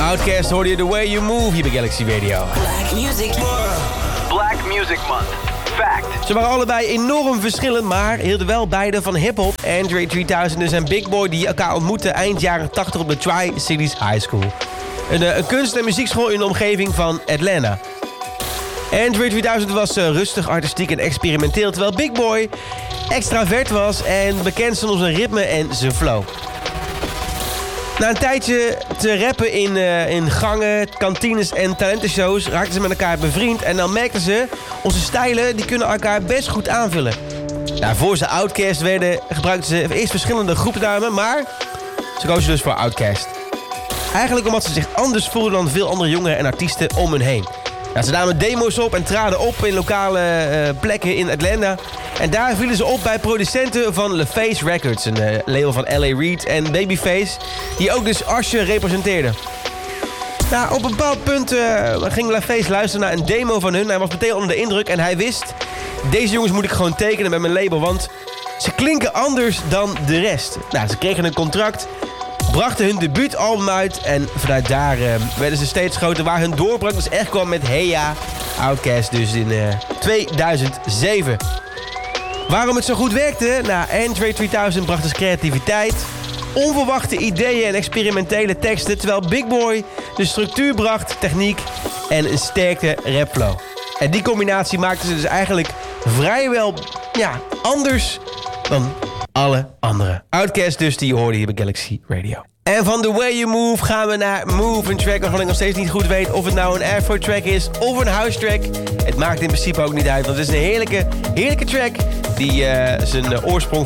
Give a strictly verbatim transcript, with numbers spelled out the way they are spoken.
Outkast hoorde je The Way You Move hier bij Galaxy Radio. Black Music Black Music Month. Fact. Ze waren allebei enorm verschillend, maar hielden wel beide van hip-hop. Andre driehonderd dus en Big Boi die elkaar ontmoetten eind jaren tachtig op de Tri-Cities High School. Een, een kunst- en muziekschool in de omgeving van Atlanta. Andre driehonderd was uh, rustig, artistiek en experimenteel, terwijl Big Boi extravert was en bekend stond om zijn ritme en zijn flow. Na een tijdje te rappen in, uh, in gangen, kantines en talentenshows raakten ze met elkaar bevriend. En dan merkten ze, onze stijlen die kunnen elkaar best goed aanvullen. Nou, voor ze Outkast werden gebruikten ze eerst verschillende groepnamen, maar ze kozen dus voor Outkast. Eigenlijk omdat ze zich anders voelden dan veel andere jongeren en artiesten om hun heen. Nou, ze namen demo's op en traden op in lokale uh, plekken in Atlanta. En daar vielen ze op bij producenten van LaFace Records, een uh, label van L A Reid en Babyface, die ook dus Usher representeerde. Nou, op een bepaald punt uh, ging LaFace luisteren naar een demo van hun. Hij was meteen onder de indruk en hij wist, deze jongens moet ik gewoon tekenen met mijn label, want ze klinken anders dan de rest. Nou, ze kregen een contract, brachten hun debuutalbum uit en vanuit daar uh, werden ze steeds groter. Waar hun doorbraak dus echt kwam met Hey Ya, Outkast dus in uh, tweeduizend zeven. Waarom het zo goed werkte? Nou, Andre driehonderd bracht dus creativiteit, onverwachte ideeën en experimentele teksten, terwijl Big Boi de structuur bracht, techniek en een sterke rapflow. En die combinatie maakte ze dus eigenlijk vrijwel ja, anders dan alle anderen. Outkast dus, die je hoorde hier bij Galaxy Radio. En van The Way You Move gaan we naar Move, een track waarvan ik nog steeds niet goed weet of het nou een afro track is of een house track. Het maakt in principe ook niet uit, want het is een heerlijke, heerlijke track die uh, zijn uh, oorsprong